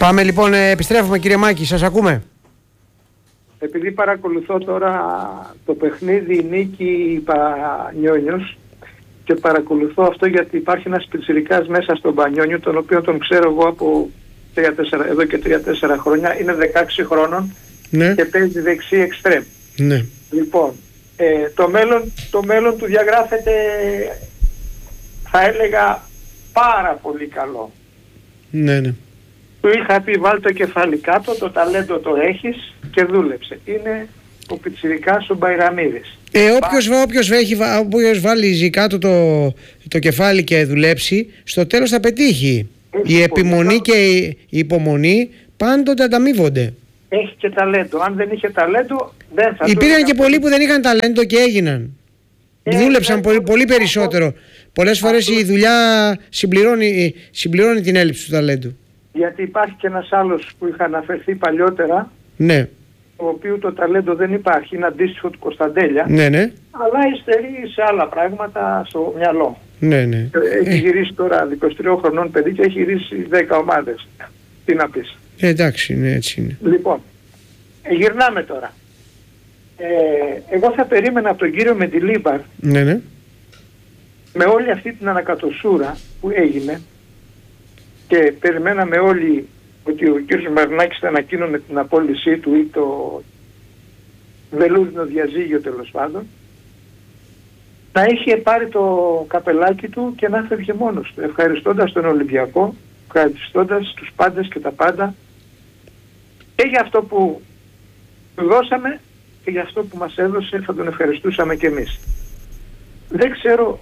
Πάμε λοιπόν, επιστρέφουμε κύριε Μάκη, σας ακούμε. Επειδή παρακολουθώ τώρα το παιχνίδι Νίκη Πανιόνιος και παρακολουθώ αυτό γιατί υπάρχει ένας πιτσιρικάς μέσα στον Πανιόνιο, τον οποίο τον ξέρω εγώ από εδώ και 3-4 χρόνια, είναι 16 χρόνων, Ναι. και παίζει δεξί εξτρέμ. Ναι. Λοιπόν, το μέλλον του διαγράφεται, θα έλεγα, πάρα πολύ καλό. Ναι, ναι. Του είχα πει βάλ το κεφάλι κάτω, το ταλέντο το έχεις και δούλεψε. Είναι ο πιτσιρικάς ο Μπαϊραμίδης. Όποιος βάλει κάτω το κεφάλι και δουλέψει, στο τέλος θα πετύχει. Η επιμονή και η υπομονή πάντοτε ανταμείβονται. Έχει και ταλέντο. Αν δεν είχε ταλέντο δεν θα... Υπήρχαν και πολλοί που δεν είχαν ταλέντο και έγιναν. Δούλεψαν πολύ περισσότερο. Πολλές φορές η δουλειά συμπληρώνει την έλλειψη του ταλέντου. Γιατί υπάρχει και ένας άλλος που είχα αναφερθεί παλιότερα, Ναι. ο οποίος το ταλέντο δεν υπάρχει, είναι αντίστοιχο του Κωνσταντέλια, Ναι, ναι. αλλά υστερεί σε άλλα πράγματα στο μυαλό. Ναι, ναι. Έχει γυρίσει τώρα 23 χρονών παιδί και έχει γυρίσει 10 ομάδες. Τι να πεις. Εντάξει, ναι, έτσι είναι. Λοιπόν, γυρνάμε τώρα. Εγώ θα περίμενα από τον κύριο Μεντιλίμπαρ, Ναι, ναι. με όλη αυτή την ανακατοσούρα που έγινε, και περιμέναμε όλοι ότι ο κύριος Μαρινάκης θα ανακοίνωνε την απόλυσή του ή το βελούδινο διαζύγιο, τέλος πάντων, να είχε πάρει το καπελάκι του και να φεύγε μόνος του, ευχαριστώντας τον Ολυμπιακό, ευχαριστώντας τους πάντες και τα πάντα, και για αυτό που του δώσαμε και για αυτό που μας έδωσε θα τον ευχαριστούσαμε κι εμείς. Δεν ξέρω,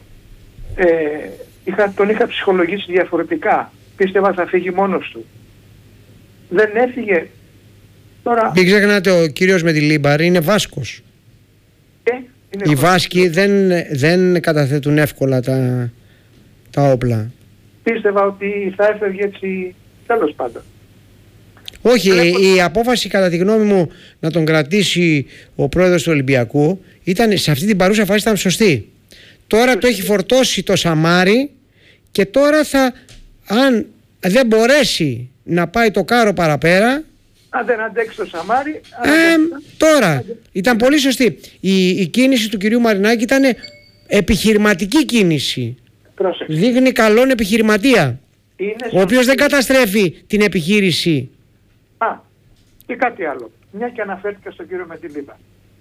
τον είχα ψυχολογήσει διαφορετικά. Πίστευα θα φύγει μόνος του. Δεν έφυγε. Τώρα... Μην ξεχνάτε, ο κύριος Μεντιλίμπαρ είναι Βάσκος. Οι Βάσκοι δεν καταθέτουν εύκολα τα όπλα. Πίστευα ότι θα έφευγε έτσι, τέλος πάντων. Όχι, η απόφαση κατά τη γνώμη μου να τον κρατήσει ο πρόεδρος του Ολυμπιακού ήταν, σε αυτή την παρούσα φάση ήταν σωστή. Τώρα το έχει φορτώσει το Σαμάρι και τώρα αν δεν μπορέσει να πάει το κάρο παραπέρα, αν δεν αντέξει το Σαμάρι, τώρα ήταν πολύ σωστή. Η κίνηση του κυρίου Μαρινάκη ήταν επιχειρηματική κίνηση. Πρόσεξε. Δείχνει καλόν επιχειρηματία, ο οποίος δεν καταστρέφει την επιχείρηση. Και κάτι άλλο. Μια και αναφέρθηκα στον κύριο Μεντιλίμπαρ.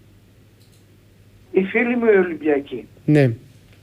Οι φίλοι μου οι Ολυμπιακοί. Ναι.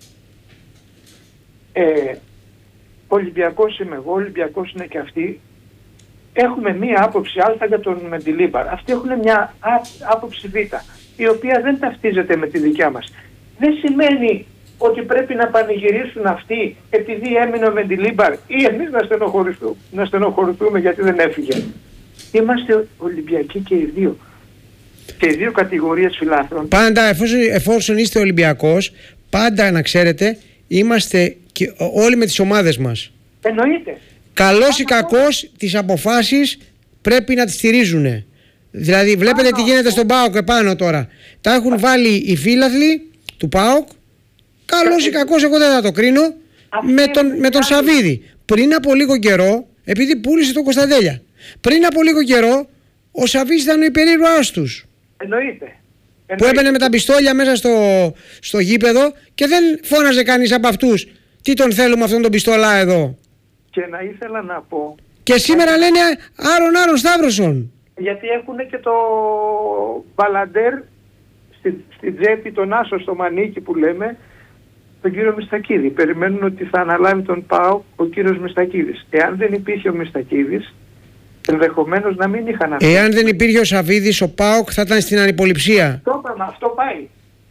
Ολυμπιακός είμαι εγώ, Ολυμπιακός είναι και αυτοί. Έχουμε μία άποψη α για τον Μεντιλίμπαρ. Αυτοί έχουν μια άποψη β, η οποία δεν ταυτίζεται με τη δικιά μας. Δεν σημαίνει ότι πρέπει να πανηγυρίσουν αυτοί επειδή έμεινε ο Μεντιλίμπαρ ή εμείς να στενοχωρηθούμε γιατί δεν έφυγε. Είμαστε Ολυμπιακοί και οι δύο. Και οι δύο κατηγορίες φιλάθλων. Πάντα, εφόσον είστε Ολυμπιακός, πάντα να ξέρετε, είμαστε και όλοι με τις ομάδες μας. Εννοείται. Καλός ή κακός, τις αποφάσεις πρέπει να τις στηρίζουν. Δηλαδή, βλέπετε τι γίνεται στον ΠΑΟΚ επάνω τώρα. Τα έχουν βάλει οι φίλαθλοι του ΠΑΟΚ. Καλός ή κακός, εγώ δεν θα το κρίνω. Με τον Σαββίδη. Πριν από λίγο καιρό, επειδή πούλησε τον Κωνσταντέλια, πριν από λίγο καιρό, ο Σαββίδης ήταν ο υπερήρωάς τους. Εννοείται. Που έμπαινε με τα πιστόλια μέσα στο γήπεδο και δεν φώναζε κανείς από αυτούς. Τι τον θέλουμε αυτόν τον πιστόλα εδώ. Και να ήθελα να πω... Και σήμερα λένε Άρον Σταύρωσον. Γιατί έχουν και το Μπαλαντέρ στην τσέπη, τον Άσο στο μανίκι που λέμε, τον κύριο Μιστακίδη. Περιμένουν ότι θα αναλάβει τον ΠΑΟ ο κύριος Μιστακίδης. Εάν δεν υπήρχε ο Μιστακίδης, ενδεχομένως να μην είχαν αυτό. Εάν δεν υπήρχε ο Σαββίδης, ο ΠΑΟΚ θα ήταν στην ανυποληψία. Το είπαμε, αυτό πάει.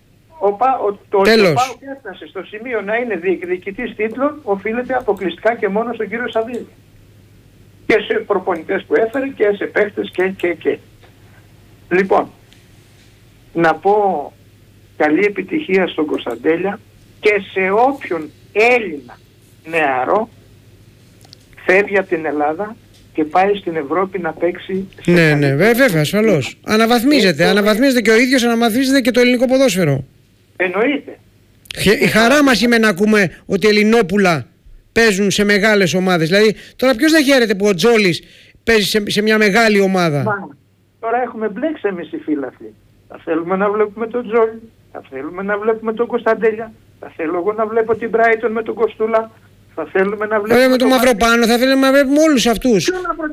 Το ΠΑΟΚ έφτασε στο σημείο να είναι διεκδικητής τίτλων οφείλεται αποκλειστικά και μόνο στον κύριο Σαββίδη. Και σε προπονητές που έφερε και σε παίχτες και. Λοιπόν, να πω καλή επιτυχία στον Κωνσταντέλια και σε όποιον Έλληνα νεαρό φεύγει από την Ελλάδα και πάει στην Ευρώπη να παίξει. Ναι, βέβαια, ασφαλώς. Αναβαθμίζεται και ο ίδιος, αναβαθμίζεται και το ελληνικό ποδόσφαιρο. Εννοείται. Η χαρά μας είναι να ακούμε ότι Ελληνόπουλα παίζουν σε μεγάλες ομάδες. Δηλαδή, τώρα ποιος δεν χαίρεται που ο Τζόλης παίζει σε μια μεγάλη ομάδα. Τώρα έχουμε μπλέξει εμείς οι φίλαθλοι. Θα θέλουμε να βλέπουμε τον Τζόλι, θα θέλουμε να βλέπουμε τον Κωνσταντέλια, θα θέλω εγώ να βλέπω την Brighton με τον Κοστούλα, θα θέλουμε να βλέπουμε με τον Μαυροπάνο, θα θέλουμε να βλέπουμε όλους αυτούς.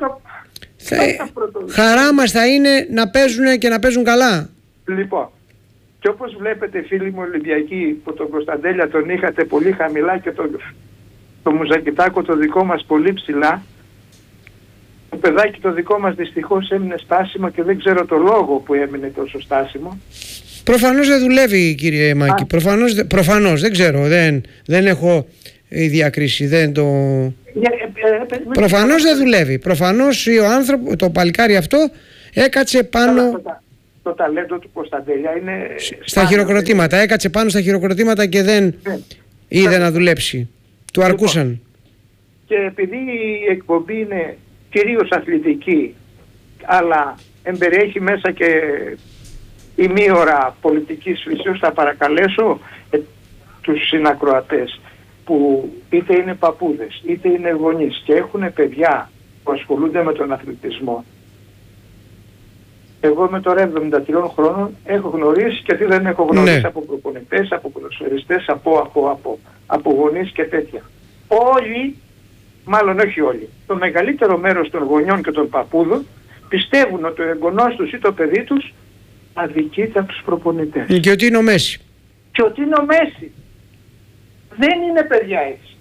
Χαρά μας θα είναι να παίζουν και να παίζουν καλά. Λοιπόν, και όπως βλέπετε φίλοι μου Ολυμπιακοί, που τον Κωνσταντέλια τον είχατε πολύ χαμηλά και το Μουζακιτάκο το δικό μας πολύ ψηλά, το παιδάκι το δικό μας δυστυχώς έμεινε στάσιμο και δεν ξέρω το λόγο που έμεινε τόσο στάσιμο. Προφανώς δεν δουλεύει, κύριε Μάκη. Προφανώς δεν ξέρω. Δεν έχω διακρίση. Προφανώς δεν δουλεύει. Προφανώς το παλικάρι αυτό έκατσε πάνω... Το ταλέντο του Κωνσταντέλια είναι... Στα χειροκροτήματα. Έκατσε πάνω στα χειροκροτήματα και δεν είδε να δουλέψει. Του αρκούσαν. Και επειδή η εκπομπή είναι κυρίως αθλητική, αλλά εμπεριέχει μέσα και ημίωρα πολιτικής φύσεως, θα παρακαλέσω τους συνακροατές που είτε είναι παππούδες είτε είναι γονείς και έχουν παιδιά που ασχολούνται με τον αθλητισμό. Εγώ με τώρα 73 χρόνων έχω γνωρίσει και τι δεν έχω γνωρίσει από προπονητές, από ποδοσφαιριστές, από γονείς και τέτοια. Όλοι, μάλλον όχι όλοι, το μεγαλύτερο μέρος των γονιών και των παππούδων πιστεύουν ότι ο εγγονός τους ή το παιδί τους αδικείται από τους προπονητές. Και ότι είναι ο Μέση. Και ότι είναι ο Μέση. Δεν είναι παιδιά έτσι.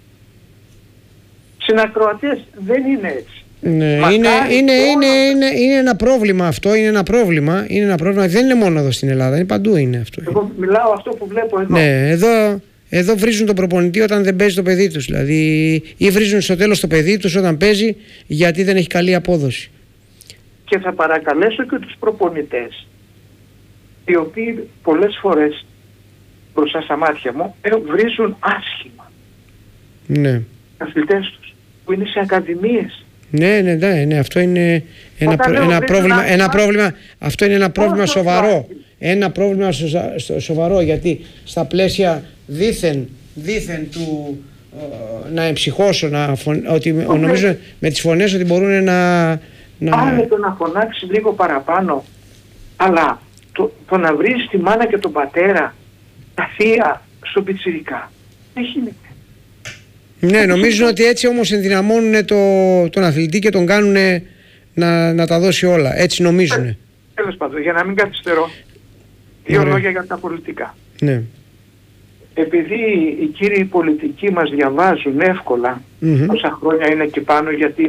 Συνακροατές δεν είναι έτσι. Ναι, είναι ένα πρόβλημα αυτό, είναι ένα πρόβλημα, δεν είναι μόνο εδώ στην Ελλάδα, είναι παντού είναι αυτό. Εγώ μιλάω αυτό που βλέπω εδώ. Ναι, εδώ βρίζουν τον προπονητή όταν δεν παίζει το παιδί τους, δηλαδή, ή βρίζουν στο τέλος το παιδί τους όταν παίζει γιατί δεν έχει καλή απόδοση. Και θα παρακαλέσω και τους προπονητές, οι οποίοι πολλές φορές μπροστά στα μάτια μου βρίζουν άσχημα. Ναι. Αθλητές τους που είναι σε ακαδημίες. Ναι, αυτό είναι ένα πρόβλημα. Αυτό είναι ένα πρόβλημα σοβαρό. Ένα πρόβλημα σοβαρό, γιατί στα πλαίσια δήθεν του να εμψυχώσω, ότι νομίζω με τις φωνές ότι μπορούν να... Άνετο να φωνάξει λίγο παραπάνω, αλλά το να βρεις τη μάνα και τον πατέρα, τα θεία στον πιτσιρικά, δεν γίνεται. Ναι, νομίζουν ότι έτσι όμως ενδυναμώνουν τον αθλητή και τον κάνουν να τα δώσει όλα. Έτσι νομίζουν. Τέλος πάντων, για να μην καθυστερώ, δύο λόγια για τα πολιτικά. Ναι. Επειδή οι κύριοι πολιτικοί μας διαβάζουν εύκολα, όσα χρόνια είναι εκεί πάνω, γιατί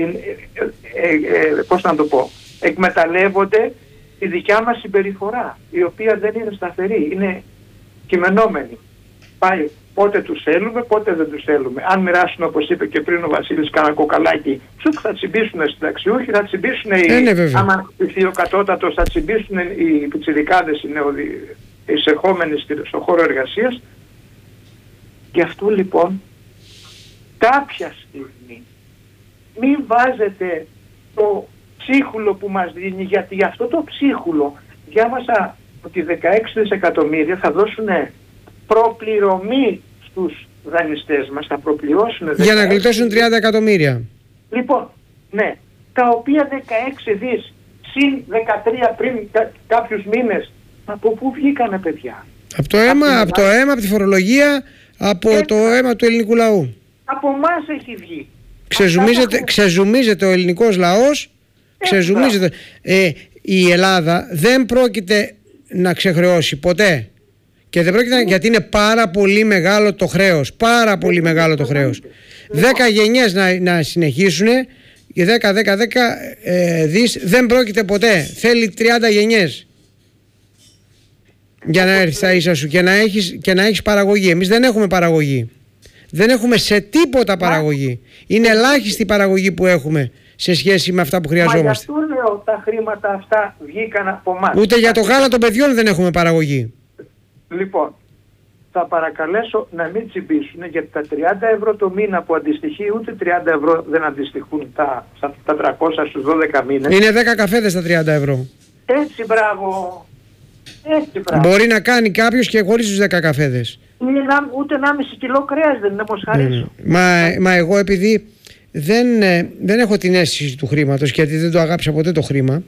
πώς να το πω, εκμεταλλεύονται τη δικιά μας συμπεριφορά, η οποία δεν είναι σταθερή, είναι κειμενόμενη. Πάει πότε τους θέλουμε, πότε δεν τους θέλουμε. Αν μοιράσουν, όπως είπε και πριν ο Βασίλης, κανένα κοκαλάκι, τσουκ, θα τσιμπήσουν οι συνταξιούχοι, θα τσιμπήσουν άμα χτυπηθεί ο κατώτατος, θα τσιμπήσουν οι πιτσιρικάδες, οι εισερχόμενοι στον χώρο εργασίας. Γι' αυτό λοιπόν κάποια στιγμή μην βάζετε το ψίχουλο που μας δίνει, γιατί γι' αυτό το ψίχουλο διάβασα ότι 16 δισεκατομμύρια θα δώσουν προπληρωμή στους δανειστές μας, θα προπληρώσουν για να γλιτώσουν 30 εκατομμύρια. Λοιπόν, ναι, τα οποία 16 δις συν 13 πριν κάποιους μήνες, από πού βγήκανε παιδιά? Από το αίμα, από τη φορολογία, από το αίμα του ελληνικού λαού. Από εμάς έχει βγει. Ξεζουμίζεται ο ελληνικός λαός, ξεζουμίζεται. Η Ελλάδα δεν πρόκειται να ξεχρεώσει ποτέ. Και δεν πρόκειται γιατί είναι πάρα πολύ μεγάλο το χρέος. Πάρα πολύ μεγάλο το χρέος. 10 γενιές να συνεχίσουν, οι 10 δις δεν πρόκειται ποτέ. Θέλει 30 γενιές για να έρθει στα ίσα σου και να έχεις παραγωγή. Εμείς δεν έχουμε παραγωγή. Δεν έχουμε σε τίποτα παραγωγή. Είναι ελάχιστη η παραγωγή που έχουμε σε σχέση με αυτά που χρειαζόμαστε. Μα γι' αυτό λέω τα χρήματα αυτά βγήκαν από εμάς. Ούτε για το γάλα των παιδιών δεν έχουμε παραγωγή. Λοιπόν, θα παρακαλέσω να μην τσιμπήσουν, γιατί τα 30 ευρώ το μήνα που αντιστοιχεί, ούτε 30 ευρώ δεν αντιστοιχούν τα 300 στους 12 μήνες. Είναι 10 καφέδες τα 30 ευρώ. Έτσι, μπράβο. Έτσι, μπράβο. Μπορεί να κάνει κάποιος και χωρίς τους 10 καφέδες. Ούτε 1,5 κιλό κρέας δεν είναι, μοσχαρίσω. Μα εγώ επειδή δεν έχω την αίσθηση του χρήματος, γιατί δεν το αγάπησα ποτέ το χρήμα.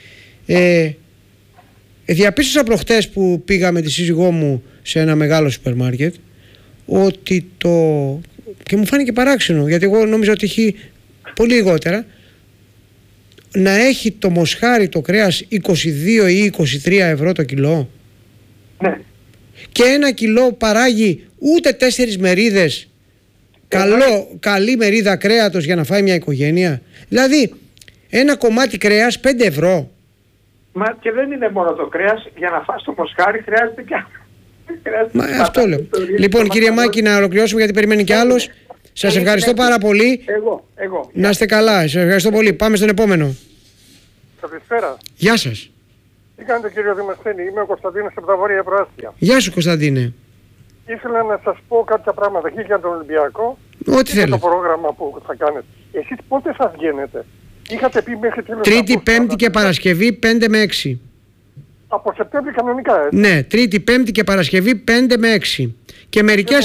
Διαπίστωσα προχτές που πήγα με τη σύζυγό μου σε ένα μεγάλο σούπερ μάρκετ ότι και μου φάνηκε παράξενο, γιατί εγώ νόμιζα ότι έχει πολύ λιγότερα, να έχει το μοσχάρι το κρέας 22 ή 23 ευρώ το κιλό. Ναι. Και ένα κιλό παράγει ούτε 4 μερίδες, καλή μερίδα κρέατος για να φάει μια οικογένεια. Δηλαδή ένα κομμάτι κρέας 5 ευρώ. Μα και δεν είναι μόνο το κρέας, για να φας το μοσχάρι χρειάζεται και άλλο. Αυτό λέω. Λοιπόν, κύριε Μάκη, να ολοκληρώσουμε γιατί περιμένει κι άλλος. Σας ευχαριστώ πάρα πολύ. Εγώ. Να είστε καλά. Σας ευχαριστώ πολύ. Πάμε στον επόμενο. Καλησπέρα. Γεια σας. Τι κάνετε, κύριο Δημοσθένη? Είμαι ο Κωνσταντίνος από τα Βόρεια Προάστια. Γεια σου, Κωνσταντίνε. Ήθελα να σας πω κάποια πράγματα και για τον Ολυμπιακό. Ό,τι και θέλετε. το πρόγραμμα που θα κάνετε. Εσείς πότε θα βγαίνετε? Είχατε πει μέχρι τέλος Τρίτη, Πέμπτη και Παρασκευή 5 με 6. Από Σεπτέμβρη κανονικά, έτσι. Ναι, Τρίτη, Πέμπτη και Παρασκευή 5 με 6. Και μερικές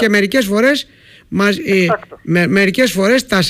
φορές τα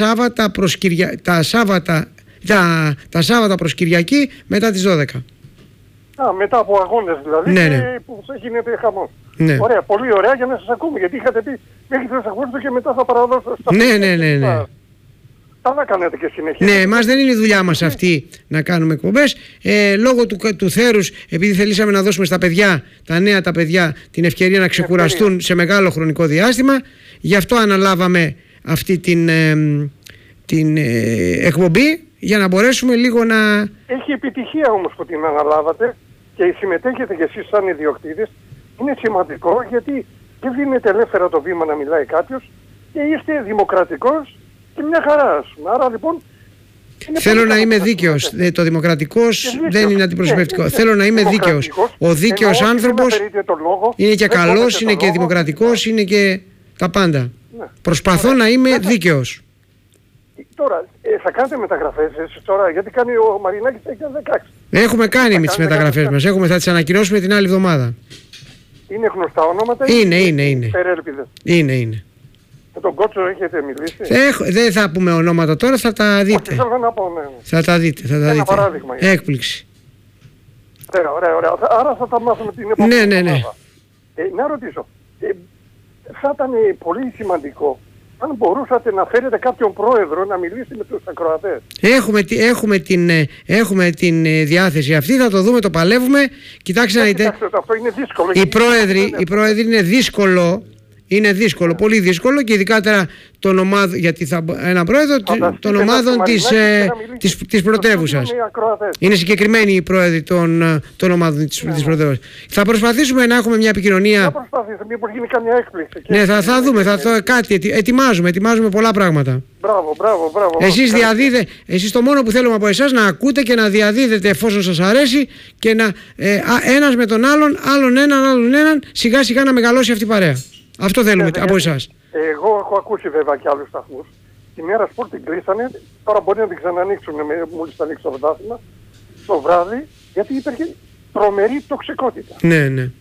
Σάββατα προς Κυριακή μετά τις 12. Μετά από αγώνες δηλαδή, Ναι. που θα γίνεται χαμός. Ναι. Ωραία, πολύ ωραία για να σας ακούμε, γιατί είχατε πει μέχρι τέλος Αυγούστου και μετά θα παραδώσω στα Ναι. Καλά κάνετε και συνεχεία. Ναι, εμάς δεν είναι η δουλειά μας αυτή να κάνουμε εκπομπές. Λόγω του θέρους, επειδή θελήσαμε να δώσουμε στα παιδιά, τα νέα τα παιδιά, την ευκαιρία να ξεκουραστούν σε μεγάλο χρονικό διάστημα, γι' αυτό αναλάβαμε αυτή την εκπομπή, για να μπορέσουμε λίγο να... Έχει επιτυχία όμως που την αναλάβατε και συμμετέχετε κι εσείς σαν ιδιοκτήτες. Είναι σημαντικό γιατί δεν δίνεται ελεύθερα το βήμα να μιλάει κάποιος και είστε δημοκρατικός και μια χαρά, ας πούμε. Άρα λοιπόν... Θέλω να είμαι δίκαιος. Το δημοκρατικός δεν είναι αντιπροσωπευτικό. Θέλω να είμαι δίκαιος. Ο δίκαιος άνθρωπος είναι και καλός, είναι και δημοκρατικός, είναι και τα πάντα. Προσπαθώ να είμαι δίκαιος. Τώρα, θα κάνετε μεταγραφές εσείς τώρα, γιατί κάνει ο Μαρινάκης έχει 16. Έχουμε κάνει με τις μεταγραφές μας. Θα τις ανακοινώσουμε την άλλη εβδομάδα. Είναι γνωστά ονόματα? Είναι. Υπερέλπιδες. Είναι. Με τον Κότσο έχετε μιλήσει? Δεν θα πούμε ονόματα τώρα, θα τα δείτε. Θέλω να πω, ναι. Θα τα δείτε. Ένα παράδειγμα. Έκπληξη. Ωραία. Άρα θα τα μάθουμε την επόμενη εβδομάδα. Ναι. Να ρωτήσω, θα ήταν πολύ σημαντικό αν μπορούσατε να φέρετε κάποιον πρόεδρο να μιλήσει με τους ακροατές. Έχουμε την διάθεση αυτή, θα το δούμε, το παλεύουμε. Κοιτάξτε να δείτε. Αυτό είναι δύσκολο. Οι πρόεδροι είναι δύσκολο, πολύ δύσκολο, και ειδικά τώρα των ομάδων, γιατί ένα πρόεδρο των ομάδων της πρωτεύουσας. Είναι συγκεκριμένοι οι πρόεδροι των ομάδων της πρωτεύουσας. Θα προσπαθήσουμε να έχουμε μια επικοινωνία. Θα προσπαθήσουμε, μήπως γίνει καμιά έκπληξη. Ναι, θα δούμε, κάτι ετοιμάζουμε πολλά πράγματα. Μπράβο. Εσείς το μόνο που θέλουμε από εσάς να ακούτε και να διαδίδετε εφόσον σας αρέσει, και να ένας με τον άλλον έναν, σιγά σιγά να μεγαλώσει αυτή η παρέα. Αυτό θέλουμε από εσάς. Εγώ έχω ακούσει βέβαια και άλλους σταθμούς. Τη μέρα σπορ την κλείσανε, τώρα μπορεί να την ξανανοίξουν μόλις θα ανοίξει το πρωτάθλημα, το βράδυ, γιατί υπήρχε τρομερή τοξικότητα. Ναι.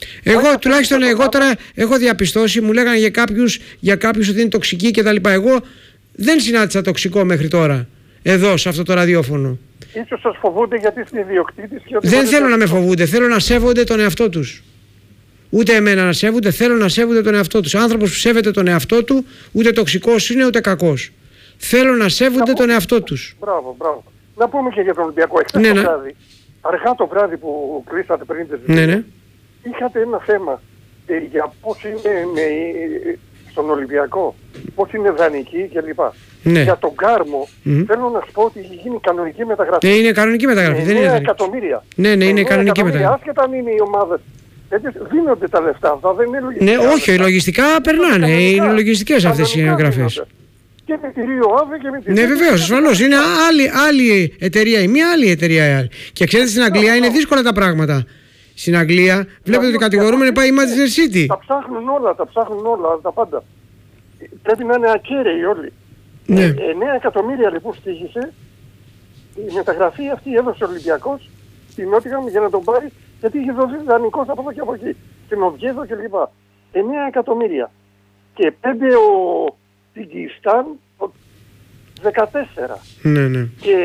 Εγώ τώρα έχω διαπιστώσει, μου λέγανε για κάποιους ότι είναι τοξικοί κτλ. Εγώ δεν συνάντησα τοξικό μέχρι τώρα, εδώ σε αυτό το ραδιόφωνο. Ίσως σας φοβούνται γιατί είστε ιδιοκτήτης και ότι... Δεν θέλω να με φοβούνται, θέλω να σέβονται τον εαυτό τους. Ούτε εμένα να σέβονται, θέλω να σέβονται τον εαυτό τους. Άνθρωπος που σέβεται τον εαυτό του, ούτε τοξικός είναι ούτε κακός. Θέλω να σέβονται τον εαυτό τους. Μπράβο. Να πούμε και για τον Ολυμπιακό. Εχθές το βράδυ, αργά το βράδυ που κλείσατε πριν τις δύο, είχατε ένα θέμα για πώς είναι στον Ολυμπιακό, πώς είναι δανεική κλπ. Ναι. Για τον Κάρμο θέλω να σου πω ότι έχει γίνει κανονική μεταγραφή. Είναι κανονική μεταγραφή. 9 εκατομμύρια. Ναι, είναι κανονική μεταγραφή. Άσχετα αν είναι οι ομάδες. Δίνονται τα λεφτά αυτά, δεν είναι λογιστικά. Ναι, όχι, λογιστικά περνάνε. Είναι λογιστικές αυτές οι εγγραφές. Και με τη Ρίο Άβε και με τη... Ναι, βεβαίως, ασφαλώς. Είναι άλλη εταιρεία η μία, άλλη εταιρεία η άλλη. Και ξέρετε, στην Αγγλία είναι δύσκολα τα πράγματα. Στην Αγγλία βλέπετε ότι κατηγορούμενοι πάει η Manchester City. Τα ψάχνουν όλα, τα πάντα. Πρέπει να είναι ακέραιοι όλοι. Ναι. 9 εκατομμύρια λοιπόν στήχησε. Η μεταγραφή αυτή έδωσε ο Ολυμπιακός στην Νότιγχαμ για να τον πάρει, γιατί είχε δοθεί δανεικός από εδώ και από εκεί. Στην Οβιέδο κλπ. 9 εκατομμύρια. Και 5 ο Τιγκιστάν, 14. Ναι. Και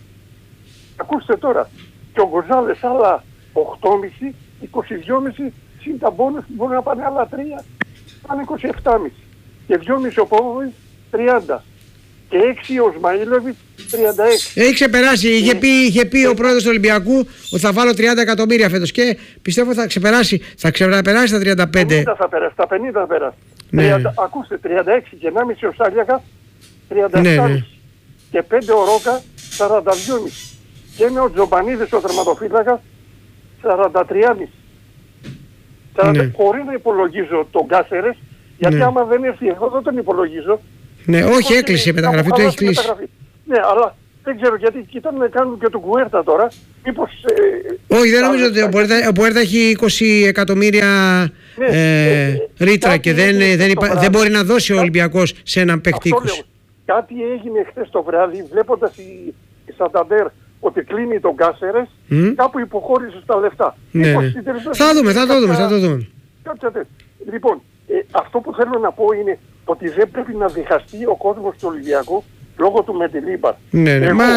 ακούστε τώρα, και ο Γκοζάλες άλλα 8,5, 22,5 συν τα μπόνους που μπορούν να πάνε άλλα 3, πάνε 27,5. Και 2,5 ο Πόβοβιτς 30. Και 6 ο Σμαΐλοβιτς 36. Έχει ξεπεράσει, είχε πει ο πρόεδρος του Ολυμπιακού ότι θα βάλω 30 εκατομμύρια φέτος και πιστεύω θα ξεπεράσει τα 35. 50 θα περάσει, τα 50 θα περάσει. Ναι. 30, ακούστε, 36 και 1,5 ο Σάλιακας 37,5. Ναι. Και 5 ο Ρόκα 42,5. Και είναι ο Τζομπανίδης ο τερματοφύλακας 43,5. Ναι. Χωρίς να υπολογίζω τον Κάσερες, γιατί Ναι. άμα δεν έρθει εγώ δεν τον υπολογίζω. Ναι, όχι, έκλεισε η μεταγραφή του, έχει κλείσει. Ναι, αλλά δεν ξέρω γιατί κοιτάνε να κάνουν και τον Κουέρτα τώρα. Μήπως... Όχι, δεν νομίζω ότι ο Πουέρτα έχει 20 εκατομμύρια ρήτρα και δεν μπορεί να δώσει ο Ολυμπιακός σε έναν παίκτη 20. Κάτι έγινε χθες το βράδυ, βλέποντας η Σανταντέρ ότι κλείνει τον Κάσερες, κάπου υποχώρησε στα λεφτά. Ναι. Θα το δούμε. Λοιπόν, αυτό που θέλω να πω είναι ότι δεν πρέπει να διχαστεί ο κόσμος του Ολυμπιακού λόγω του Μεντιλίμπαρ. Ναι.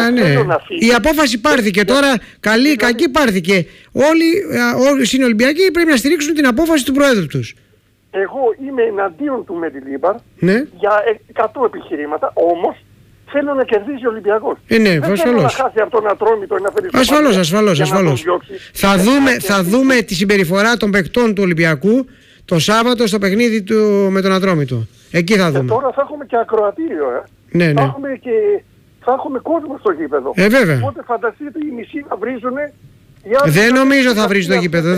Η απόφαση πάρθηκε τώρα, καλή ή κακή πάρθηκε. Όλοι οι συνολυμπιακοί πρέπει να στηρίξουν την απόφαση του Προέδρου τους. Εγώ είμαι εναντίον του Μεντιλίμπαρ για 100 επιχειρήματα, όμως θέλω να κερδίσει ο Ολυμπιακός. Δεν θέλω να χάσει από τον Ατρόμητο ή να φέρει ασφαλώς. Θα δούμε τη συμπεριφορά των παικτών του Ολυμπιακού το Σάββατο στο παιχνίδι με τον Ατρόμητο. Εκεί θα δούμε. Τώρα θα έχουμε και ακροατήριο. Ναι. Θα έχουμε κόσμο στο γήπεδο. Βέβαια. Οπότε φανταστείτε οι μισοί να βρίζουνε. Δεν νομίζω θα βρίζει το γήπεδο.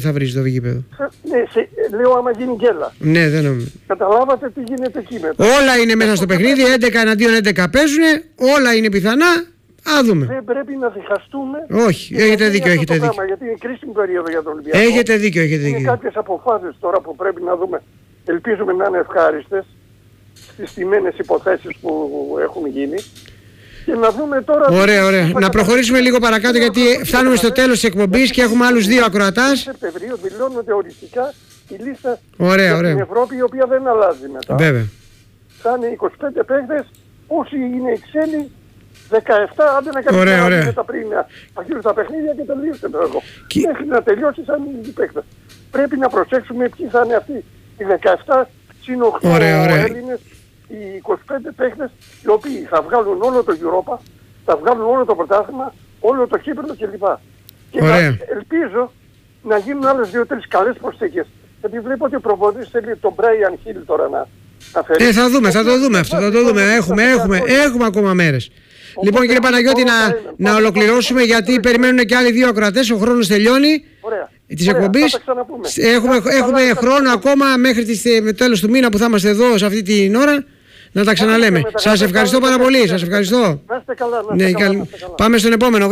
Ναι, λέω άμα γίνει γκέλα. Ναι, δεν νομίζω. Καταλάβατε τι γίνεται εκεί μετά. Όλα είναι μέσα στο παιχνίδι, 11 εναντίον 11 παίζουνε, όλα είναι πιθανά. Α δούμε. Δεν πρέπει να διχαστούμε. Όχι, έχετε δίκιο. Γιατί είναι κρίσιμη περίοδο για τον Ολυμπιακό. Έχετε δίκιο. Είναι κάποιες αποφάσεις τώρα που πρέπει να δούμε. Ελπίζουμε να είναι ευχάριστες στις τιμένες υποθέσεις που έχουν γίνει. Και να δούμε τώρα... Ωραία. Να προχωρήσουμε λίγο παρακάτω γιατί φτάνουμε στο τέλος της εκπομπής και έχουμε άλλους δύο ακροατάς. Σεπτεμβρίου δηλώνονται οριστικά η λίστα για την Ευρώπη, η οποία δεν αλλάζει μετά. Βέβαια. Θα είναι 25 παίκτες, όσοι είναι οι ξένοι, 17, άντε να κάνουμε τα πριν. Αρχίζουν τα παιχνίδια και τελείωσε το έργο. Μέχρι να τελειώσει σαν οι παίκτες. Πρέπει να προσέξουμε ποιοι θα είναι αυτοί. Οι 17 συν 8 Έλληνες, οι 25 παίκτες, οι οποίοι θα βγάλουν όλο το Europa, θα βγάλουν όλο το πρωτάθλημα, όλο το κύπελλο κλπ. Και ελπίζω να γίνουν άλλες 2-3 καλές προσθήκες. Γιατί βλέπω ότι ο προπονητής θέλει τον Brian Hill τώρα να φέρει. Θα το δούμε αυτό. Έχουμε ακόμα μέρες. Λοιπόν, κύριε Παναγιώτη, να ολοκληρώσουμε γιατί περιμένουν και άλλοι δύο ακροατές. Ο χρόνος τελειώνει της εκπομπής. Έχουμε χρόνο ακόμα μέχρι το τέλος του μήνα που θα είμαστε εδώ σε αυτή την ώρα να τα ξαναλέμε. Σας ευχαριστώ πάρα πολύ. Σας ευχαριστώ. Να είστε καλά. Πάμε στον επόμενο,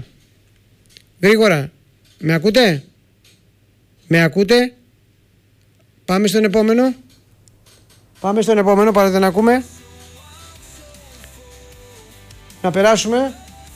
γρήγορα. Με ακούτε? Πάμε στον επόμενο, παρότι δεν ακούμε. Να περάσουμε.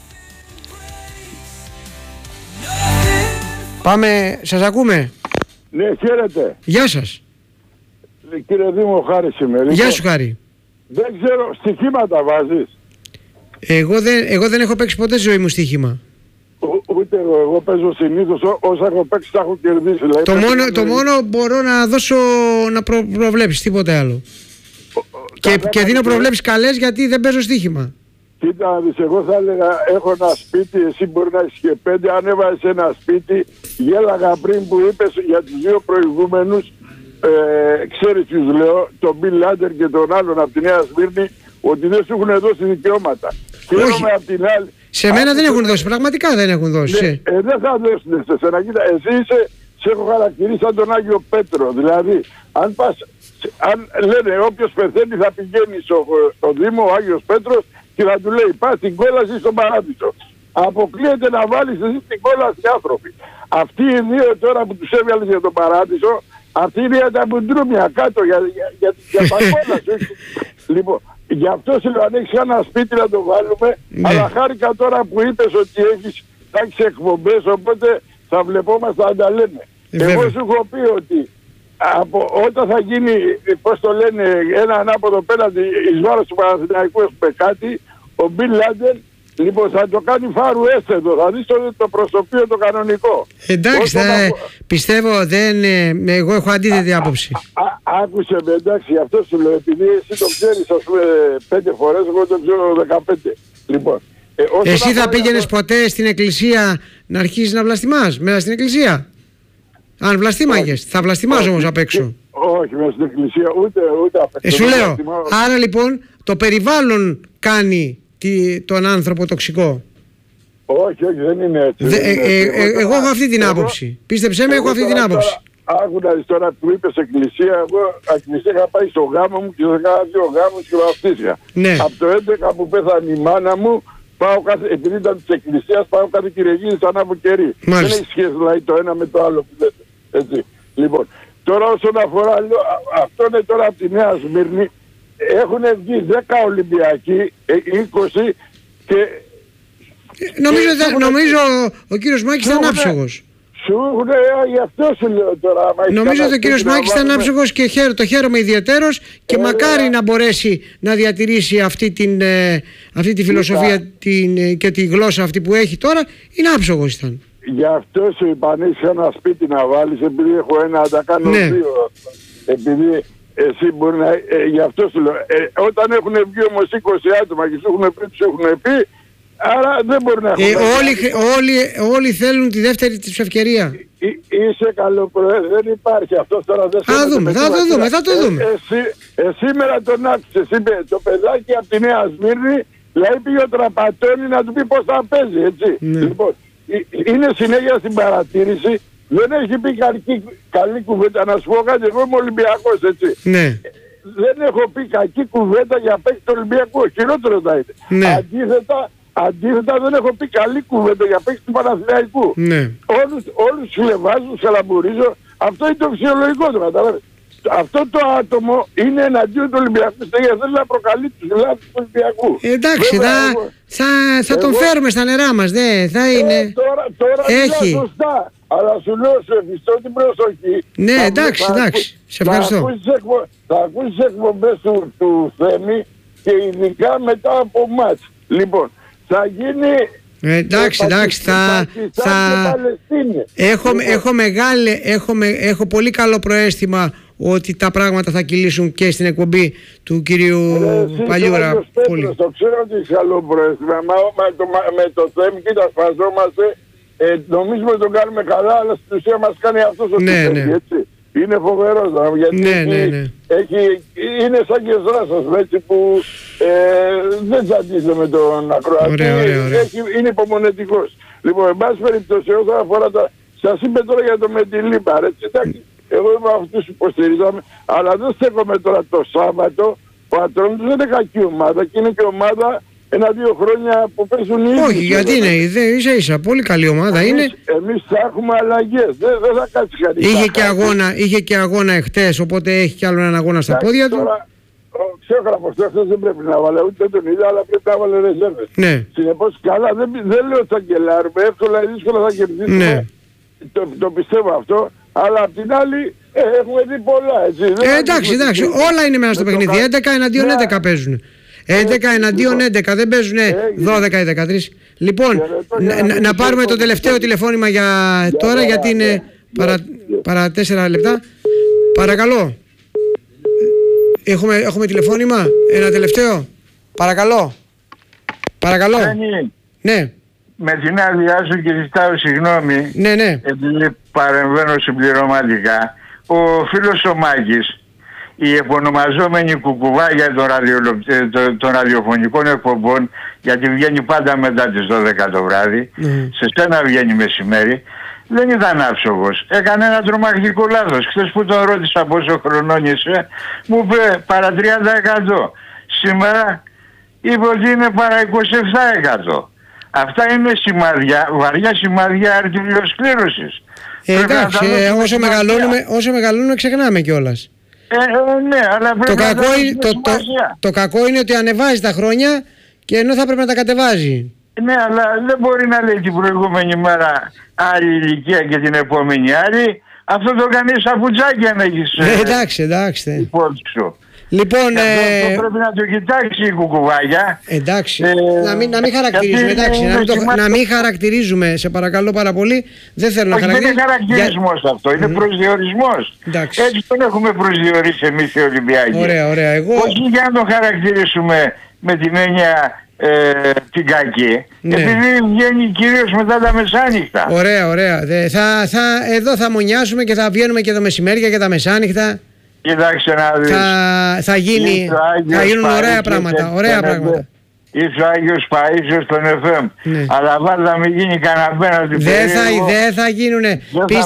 Πάμε, σας ακούμε. Ναι, χαίρετε. Γεια σας. Κύριε Δήμο, Χάρης είμαι. Γεια σου, Χάρη. Δεν ξέρω, στοιχήματα βάζεις? Εγώ δεν έχω παίξει ποτέ στη ζωή μου στοίχημα. Ούτε εγώ παίζω συνήθως, όσα έχω παίξει τα έχω κερδίσει. Δηλαδή, το μόνο μπορώ να δώσω να προβλέψεις, τίποτε άλλο. Και δίνω προβλέψεις καλές γιατί δεν παίζω στοίχημα. Κοίτα, εγώ θα έλεγα, έχω ένα σπίτι, εσύ μπορεί να έχεις και 5, αν έβαζες ένα σπίτι, γέλαγα πριν που είπες για τους δύο προηγούμενους, ξέρεις ποιους λέω, τον Bill Lander και τον άλλον από τη Νέα Σμύρνη, ότι δεν σου έχουν δώσει δικαιώματα. Χαίρομαι απ' την άλλη. Σε μένα δεν έχουν δώσει, πραγματικά δεν έχουν δώσει. Δεν θα δώσουν σε σένα, κοίτα, εσύ σε έχω χαρακτηρίσει σαν τον Άγιο Πέτρο, δηλαδή, αν λένε όποιος πεθαίνει θα πηγαίνει στο Δήμο, ο Άγιος Πέτρος, και θα του λέει πας στην κόλαση στον Παράδεισο. Αποκλείεται να βάλεις εσύ στην κόλαση άνθρωποι. Αυτοί οι δύο τώρα που τους έβγαλες για τον Παράδεισο, αυτοί είναι για τα μπουντρούμια κάτω, για τα κόλαση. Λοιπόν, γι' αυτό σου λέω αν έχεις ένα σπίτι να το βάλουμε, αλλά χάρηκα τώρα που είπες ότι έχεις εκπομπές, οπότε θα βλεπόμαστε να τα λέμε. Εγώ σου έχω πει ότι όταν θα γίνει, πώς το λένε, ένα ανάποδο πέναντι εις βάρος του Παναθηναϊκού έχουμε κάτι, ο Μπιν Λάντεν λοιπόν θα το κάνει φάρου έστεδο, θα δεις το προσωπείο το κανονικό. Εντάξει, πιστεύω εγώ έχω αντίθετη άποψη. Άκουσε με, εντάξει, αυτό σου λέω, επειδή εσύ το ξέρεις ας πούμε 5 φορές, εγώ το ξέρω 15. Λοιπόν, εσύ θα πήγαινες ποτέ στην εκκλησία να αρχίσεις να βλαστημάς μέσα στην εκκλησία? Αν βλαστήμαγες, θα βλαστημάζω όμως απ' έξω. Όχι, μέσα στην εκκλησία, ούτε απ' έξω. Σου λέω, άρα λοιπόν το περιβάλλον κάνει τον άνθρωπο τοξικό. Όχι, δεν είναι έτσι. Εγώ έχω αυτή την άποψη. Πίστεψέ με, έχω αυτή την άποψη. Άκου να δεις τώρα που είπες εκκλησία, εγώ εκκλησία είχα πάει στο γάμο μου και είχα 2 γάμους και βαφτίστηκα. Ναι. Από το 11 που πέθανε η μάνα μου, επειδή ήταν της εκκλησίας, πάω κάθε Κυριακή σαν από κερί. Δεν έχει σχέση δηλαδή το ένα με το άλλο που λέτε. Έτσι. Λοιπόν, τώρα όσον αφορά, λέω, αυτό είναι τώρα από τη Νέα Σμύρνη, έχουν βγει 10 Ολυμπιακοί, 20 και... Νομίζω ο κύριος Μάκης ήταν άψογος. Σου γι' αυτό σου λέω τώρα. Νομίζω ότι ο κύριος Μάκης ήταν άψογος και το χαίρομαι ιδιαιτέρως και μακάρι να μπορέσει να διατηρήσει αυτή τη φιλοσοφία και τη γλώσσα αυτή που έχει τώρα. Είναι άψογος ήταν. Γι' αυτό σου είπα, αν έχεις ένα σπίτι να βάλεις, επειδή έχω ένα, να τα κάνω 2. Επειδή εσύ μπορεί να... γι' αυτό σου λέω. Όταν έχουν βγει όμως 20 άτομα και σου έχουν πει, τους έχουν πει, άρα δεν μπορεί να έχουν... όλοι θέλουν τη δεύτερη τους ευκαιρία. Είσαι καλοπροαίρετος, δεν υπάρχει αυτό τώρα. Θα το δούμε. Σήμερα τον άκουσες, είπε το παιδάκι από τη Νέα Σμύρνη, δηλαδή πήγε ο Τραπατώνη να του πει πώς θα παίζει, έτσι. Λοιπόν, είναι συνέχεια στην παρατήρηση, δεν έχει πει καλή κουβέντα. Να σου πω κάτι, εγώ είμαι Ολυμπιακός, έτσι. Ναι. Δεν έχω πει κακή κουβέντα για παίκτη του Ολυμπιακού, χειρότερο θα είναι. Ναι. Αντίθετα δεν έχω πει καλή κουβέντα για παίκτη του Παναθηναϊκού. Ναι. Όλους τους λεβάζω, τους καλαμπουρίζω, αυτό είναι το φυσιολογικό του, καταλάβες. Αυτό το άτομο είναι εναντίον του Ολυμπιακού, θέλει να προκαλεί τους λάθος του Ολυμπιακού. Εντάξει, θα τον φέρουμε στα νερά μας, θα είναι. Τώρα έχει. Σωστά, αλλά σου λέω, σε ευχηστώ την προσοχή. Ναι, εντάξει, σε ευχαριστώ. Θα ακούσεις εκπομπές του Θέμη και ειδικά μετά από μάτς. Λοιπόν, θα γίνει... Εντάξει, έχω πολύ καλό προαίσθημα ότι τα πράγματα θα κυλήσουν και στην εκπομπή του κυρίου Παλιούρα. Το ξέρω ότι είσαι καλό προαίσθημα, με το θέμα, κοίτα, σπαζόμαστε, νομίζουμε ότι τον κάνουμε καλά, αλλά στην ουσία μας κάνει αυτός ο τύπος, έτσι. Είναι φοβερός, γιατί είναι σαν και εσάς, έτσι, που δεν τσαντίζεται με τον ακροατή, είναι υπομονετικός. Λοιπόν, εν πάση περιπτώσει, όσον αφορά σας είπε τώρα για το Μεντιλίπαρ, έτσι, εντάξει, εγώ είμαι αυτούς που υποστηρίζαμε, αλλά δεν στέκομαι τώρα το Σάββατο, ο Ατρόμητος δεν είναι κακή ομάδα και είναι και ομάδα 1-2 χρόνια που παίζουν οι ίδιοι. Όχι, γιατί είναι, ίσα-ίσα, πολύ καλή ομάδα είναι. Εμείς θα έχουμε αλλαγές, δεν θα κάτσει κανείς. Είχε και αγώνα εχθές, οπότε έχει κι άλλο έναν αγώνα στα πόδια του. Ξέχαρα πως αυτός δεν πρέπει να βάλε, ούτε τον είδα, αλλά πρέπει να βάλε ρεζέρβες. Ναι. Συνεπώς καλά, δεν λέω ότι θα γκελάρουμε, εύκολα ή δύσκολα θα κερδίσουμε. Ναι. Το πιστεύω αυτό, αλλά απ' την άλλη έχουμε δει πολλά, έτσι. Εντάξει, όλα είναι μέσα στο παιχνίδι, 11 εναντίον 11 παίζουν. 11 εναντίον 11, δεν παίζουν 12 ή 13. Λοιπόν, να πάρουμε το τελευταίο τηλεφώνημα για τώρα, γιατί είναι παρά 4 λεπτά. Παρακαλώ. Έχουμε τηλεφώνημα, ένα τελευταίο. Παρακαλώ. Ναι. Με την άδειά σου και ζητάω συγγνώμη, επειδή παρεμβαίνω συμπληρωματικά. Ο φίλος ο Μάκης, οι επωνομαζόμενοι κουκουβάγια των ραδιοφωνικών εκπομπών, γιατί βγαίνει πάντα μετά τις 12 το βράδυ, σε σένα βγαίνει μεσημέρι, δεν ήταν άψογος. Έκανε ένα τρομακτικό λάθος. Χθες που τον ρώτησα πόσο χρονών είσαι, μου είπε παρά 30%. Σήμερα είπε ότι είναι παρά 27%. Αυτά είναι σημάδια, βαριά σημάδια αρτηριοσκλήρωσης. Εντάξει, όσο μεγαλώνουμε ξεχνάμε κιόλας. Ναι, αλλά πρέπει το κακό είναι ότι ανεβάζει τα χρόνια και ενώ θα πρέπει να τα κατεβάζει. Ναι, αλλά δεν μπορεί να λέει την προηγούμενη μέρα άλλη ηλικία και την επόμενη άλλη. Αυτό το κάνει σαφουτζάκι αν έχεις εντάξει. υπόψη σου. Λοιπόν, αυτό πρέπει να το κοιτάξει η κουκουβάγια. Εντάξει. Να μην χαρακτηρίζουμε. Εντάξει, να μην χαρακτηρίζουμε, σε παρακαλώ πάρα πολύ. Δεν θέλω να χαρακτηρίζω. Δεν είναι χαρακτηρισμός αυτό, είναι προσδιορισμός. Εντάξει. Έτσι τον έχουμε προσδιορίσει εμείς οι Ολυμπιακοί. Ωραία. Όχι για να τον χαρακτηρίσουμε με την έννοια την κακή. Επειδή βγαίνει κυρίως μετά τα μεσάνυχτα. Ωραία. Εδώ θα μονιάσουμε και θα βγαίνουμε και τα μεσημέρια και τα μεσάνυχτα. Κοιτάξτε να δεις. Θα γίνουν ωραία πράγματα. Είσαι ο Άγιος Παΐσιος στον FM. Αλλά βάλτε μην γίνει κανένα απέναντι. Δεν θα γίνουνε.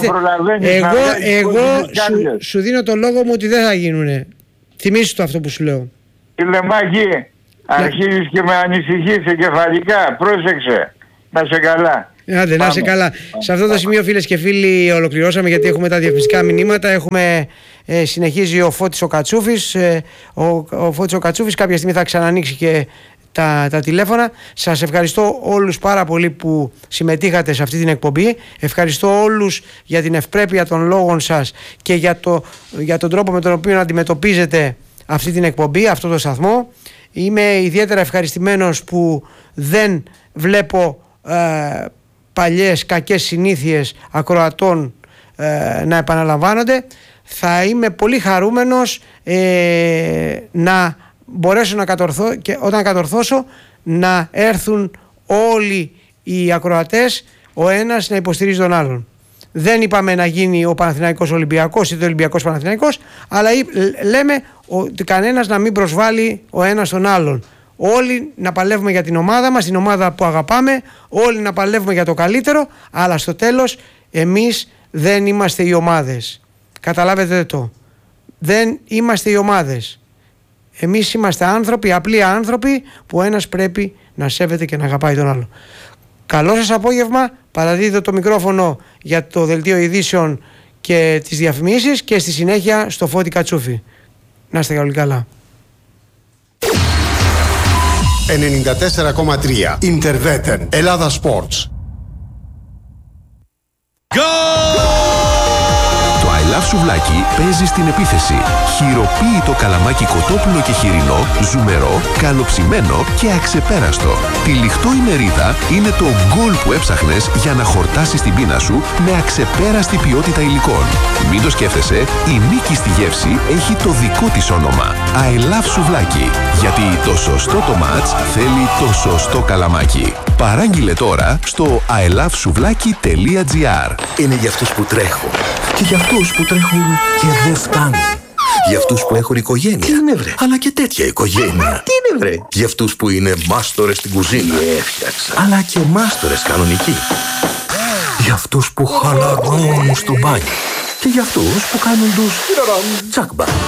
Εγώ σου δίνω το λόγο μου ότι δεν θα γίνουνε. Θυμήσου το αυτό που σου λέω. Λεμάκη, αρχίζεις και με ανησυχείς εγκεφαλικά. Πρόσεξε. Να σε καλά. Άντε, να σε καλά. Σε αυτό το σημείο, φίλες και φίλοι, ολοκληρώσαμε, γιατί έχουμε τα διαφημιστικά μηνύματα. Συνεχίζει ο Φώτης ο Κατσούφης. Ο Φώτης ο Κατσούφης κάποια στιγμή θα ξανανοίξει και τα τηλέφωνα. Σας ευχαριστώ όλους πάρα πολύ που συμμετείχατε σε αυτή την εκπομπή. Ευχαριστώ όλους για την ευπρέπεια των λόγων σας και για τον τρόπο με τον οποίο αντιμετωπίζετε αυτή την εκπομπή, αυτό το σταθμό. Είμαι ιδιαίτερα ευχαριστημένος που δεν βλέπω παλιές κακές συνήθειες ακροατών να επαναλαμβάνονται. Θα είμαι πολύ χαρούμενος να μπορέσω να και όταν κατορθώσω να έρθουν όλοι οι ακροατές ο ένας να υποστηρίζει τον άλλον. Δεν είπαμε να γίνει ο Παναθηναϊκός Ολυμπιακός ή το Ολυμπιακός Παναθηναϊκός, αλλά λέμε ότι κανένας να μην προσβάλλει ο ένας τον άλλον. Όλοι να παλεύουμε για την ομάδα μας, την ομάδα που αγαπάμε, όλοι να παλεύουμε για το καλύτερο, αλλά στο τέλος εμείς δεν είμαστε οι ομάδες. Καταλάβετε το. Δεν είμαστε οι ομάδες. Εμείς είμαστε άνθρωποι, απλοί άνθρωποι, που ο ένας πρέπει να σέβεται και να αγαπάει τον άλλο. Καλό σας απόγευμα. Παραδίδω το μικρόφωνο για το δελτίο ειδήσεων και τις διαφημίσεις και στη συνέχεια στο Φώτη Κατσούφη. Να είστε όλοι καλά. 94,3 Ιντερβέτεν Ελλάδα Sports. Το I Love Σουβλάκι παίζει στην επίθεση. Χειροποίητο καλαμάκι κοτόπουλο και χοιρινό, ζουμερό, καλοψημένο και αξεπέραστο. Τυλιχτό η μερίδα είναι το γκολ που έψαχνες για να χορτάσεις την πείνα σου με αξεπέραστη ποιότητα υλικών. Μην το σκέφτεσαι, η νίκη στη γεύση έχει το δικό της όνομα. I Love Σουβλάκι. Γιατί το σωστό το μάτς θέλει το σωστό καλαμάκι. Παράγγειλε τώρα στο ilovesuvlaki.gr. Είναι για αυτούς που τρέχουν και για αυτούς που τρέχουν και δεν φτάνουν. Για αυτούς που έχουν οικογένεια. Τι είναι βρε? Αλλά και τέτοια οικογένεια. Τι είναι βρε? Για αυτούς που είναι μάστορες στην κουζίνα. Έφτιαξα. Αλλά και μάστορες κανονικοί. Για αυτούς που χαλαρώνουν στο μπάνιο. Και για αυτούς που κάνουν τους τσακμπα.